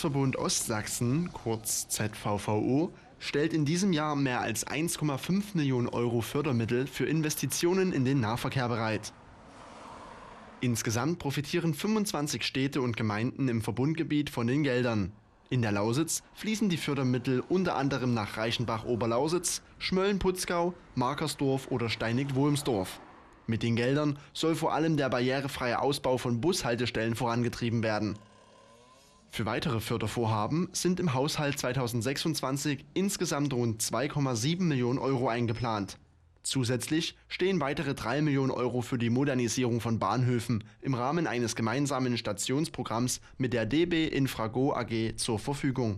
Verkehrsverbund Ostsachsen, kurz ZVVO, stellt in diesem Jahr mehr als 1,5 Millionen Euro Fördermittel für Investitionen in den Nahverkehr bereit. Insgesamt profitieren 25 Städte und Gemeinden im Verbundgebiet von den Geldern. In der Lausitz fließen die Fördermittel unter anderem nach Reichenbach-Oberlausitz, Schmölln-Putzgau, Markersdorf oder Steinig-Wulmsdorf. Mit den Geldern soll vor allem der barrierefreie Ausbau von Bushaltestellen vorangetrieben werden. Für weitere Fördervorhaben sind im Haushalt 2026 insgesamt rund 2,7 Millionen Euro eingeplant. Zusätzlich stehen weitere 3 Millionen Euro für die Modernisierung von Bahnhöfen im Rahmen eines gemeinsamen Stationsprogramms mit der DB Infrago AG zur Verfügung.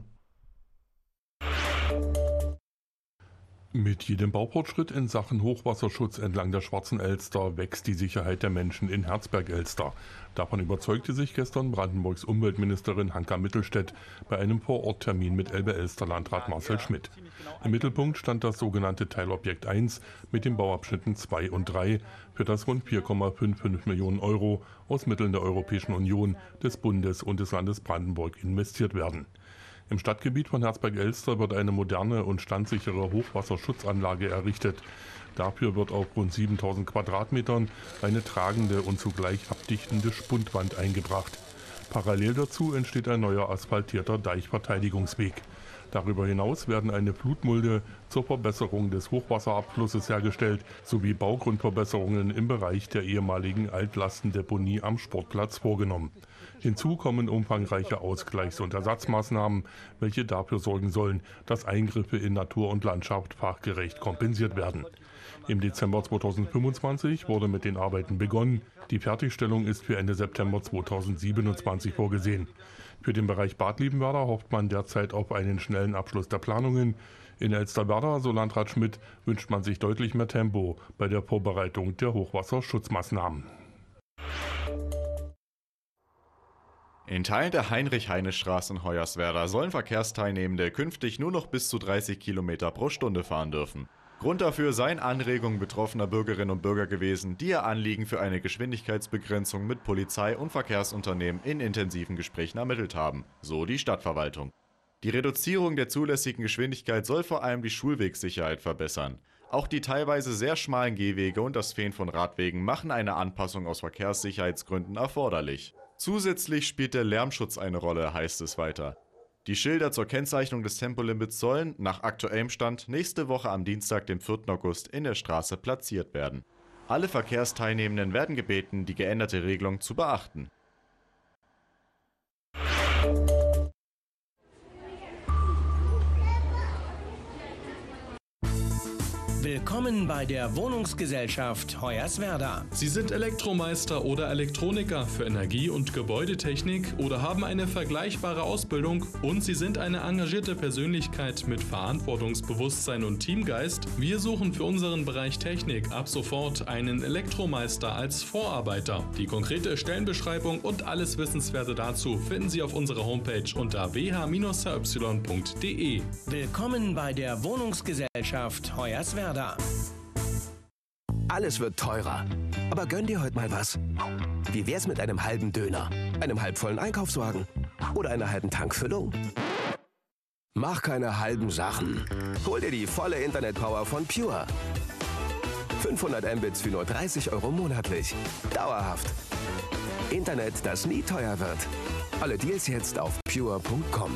Mit jedem Baufortschritt in Sachen Hochwasserschutz entlang der Schwarzen Elster wächst die Sicherheit der Menschen in Herzberg-Elster. Davon überzeugte sich gestern Brandenburgs Umweltministerin Hanka Mittelstädt bei einem Vororttermin mit Elbe-Elster-Landrat Marcel Schmidt. Im Mittelpunkt stand das sogenannte Teilobjekt 1 mit den Bauabschnitten 2 und 3, für das rund 4,55 Millionen Euro aus Mitteln der Europäischen Union, des Bundes und des Landes Brandenburg investiert werden. Im Stadtgebiet von Herzberg-Elster wird eine moderne und standsichere Hochwasserschutzanlage errichtet. Dafür wird auf rund 7000 Quadratmetern eine tragende und zugleich abdichtende Spundwand eingebracht. Parallel dazu entsteht ein neuer asphaltierter Deichverteidigungsweg. Darüber hinaus werden eine Flutmulde zur Verbesserung des Hochwasserabflusses hergestellt, sowie Baugrundverbesserungen im Bereich der ehemaligen Altlastendeponie am Sportplatz vorgenommen. Hinzu kommen umfangreiche Ausgleichs- und Ersatzmaßnahmen, welche dafür sorgen sollen, dass Eingriffe in Natur und Landschaft fachgerecht kompensiert werden. Im Dezember 2025 wurde mit den Arbeiten begonnen. Die Fertigstellung ist für Ende September 2027 vorgesehen. Für den Bereich Bad Liebenwerda hofft man derzeit auf einen schnellen Abschluss der Planungen. In Elsterwerda, so Landrat Schmidt, wünscht man sich deutlich mehr Tempo bei der Vorbereitung der Hochwasserschutzmaßnahmen. In Teilen der Heinrich-Heine-Straße in Hoyerswerda sollen Verkehrsteilnehmende künftig nur noch bis zu 30 Kilometer pro Stunde fahren dürfen. Grund dafür seien Anregungen betroffener Bürgerinnen und Bürger gewesen, die ihr Anliegen für eine Geschwindigkeitsbegrenzung mit Polizei und Verkehrsunternehmen in intensiven Gesprächen ermittelt haben, so die Stadtverwaltung. Die Reduzierung der zulässigen Geschwindigkeit soll vor allem die Schulwegsicherheit verbessern. Auch die teilweise sehr schmalen Gehwege und das Fehlen von Radwegen machen eine Anpassung aus Verkehrssicherheitsgründen erforderlich. Zusätzlich spielt der Lärmschutz eine Rolle, heißt es weiter. Die Schilder zur Kennzeichnung des Tempolimits sollen, nach aktuellem Stand, nächste Woche am Dienstag, dem 4. August, in der Straße platziert werden. Alle Verkehrsteilnehmenden werden gebeten, die geänderte Regelung zu beachten. Willkommen bei der Wohnungsgesellschaft Hoyerswerda. Sie sind Elektromeister oder Elektroniker für Energie- und Gebäudetechnik oder haben eine vergleichbare Ausbildung und Sie sind eine engagierte Persönlichkeit mit Verantwortungsbewusstsein und Teamgeist. Wir suchen für unseren Bereich Technik ab sofort einen Elektromeister als Vorarbeiter. Die konkrete Stellenbeschreibung und alles Wissenswerte dazu finden Sie auf unserer Homepage unter wh-ry.de. Willkommen bei der Wohnungsgesellschaft Hoyerswerda. Alles wird teurer. Aber gönn dir heute mal was. Wie wär's mit einem halben Döner, einem halbvollen Einkaufswagen oder einer halben Tankfüllung? Mach keine halben Sachen. Hol dir die volle Internetpower von Pure. 500 Mbits für nur 30 € monatlich. Dauerhaft. Internet, das nie teuer wird. Alle Deals jetzt auf pure.com.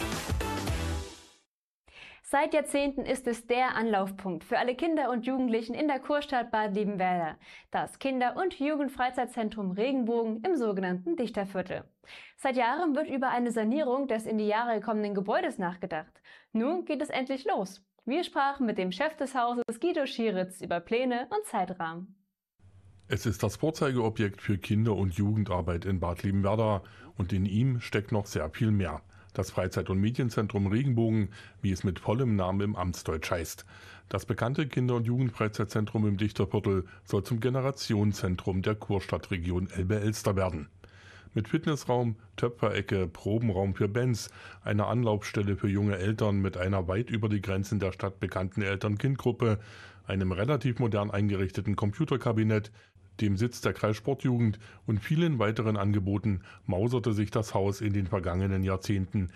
Seit Jahrzehnten ist es der Anlaufpunkt für alle Kinder und Jugendlichen in der Kurstadt Bad Liebenwerda, das Kinder- und Jugendfreizeitzentrum Regenbogen im sogenannten Dichterviertel. Seit Jahren wird über eine Sanierung des in die Jahre kommenden Gebäudes nachgedacht. Nun geht es endlich los. Wir sprachen mit dem Chef des Hauses Guido Schieritz über Pläne und Zeitrahmen. Es ist das Vorzeigeobjekt für Kinder- und Jugendarbeit in Bad Liebenwerda und in ihm steckt noch sehr viel mehr. Das Freizeit- und Medienzentrum Regenbogen, wie es mit vollem Namen im Amtsdeutsch heißt. Das bekannte Kinder- und Jugendfreizeitzentrum im Dichterviertel soll zum Generationenzentrum der Kurstadtregion Elbe-Elster werden. Mit Fitnessraum, Töpferecke, Probenraum für Bands, einer Anlaufstelle für junge Eltern mit einer weit über die Grenzen der Stadt bekannten Eltern-Kind-Gruppe, einem relativ modern eingerichteten Computerkabinett, dem Sitz der Kreissportjugend und vielen weiteren Angeboten mauserte sich das Haus in den vergangenen Jahrzehnten